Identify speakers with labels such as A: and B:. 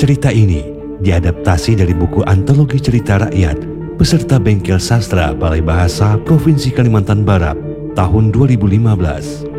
A: Cerita ini diadaptasi dari buku antologi cerita rakyat beserta Bengkel Sastra Balai Bahasa Provinsi Kalimantan Barat tahun 2015.